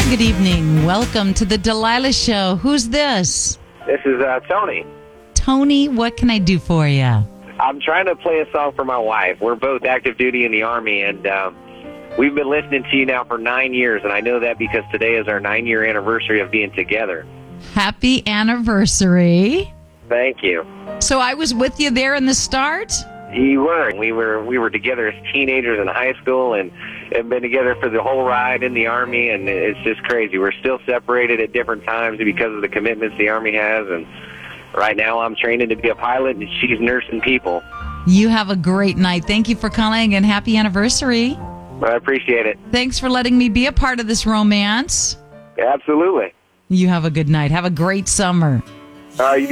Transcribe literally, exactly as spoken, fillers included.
Good evening. Welcome to the Delilah Show. Who's this? This is uh, Tony. Tony, what can I do for you? I'm trying to play a song for my wife. We're both active duty in the Army, and um, we've been listening to you now for nine years, and I know that because today is our nine-year anniversary of being together. Happy anniversary. Thank you. So I was with you there in the start? You were. We were we were together as teenagers in high school and have been together for the whole ride in the Army, and it's just crazy. We're still separated at different times because of the commitments the Army has, and right now I'm training to be a pilot, and she's nursing people. You have a great night. Thank you for calling, and happy anniversary. I appreciate it. Thanks for letting me be a part of this romance. Absolutely. You have a good night. Have a great summer. Uh, you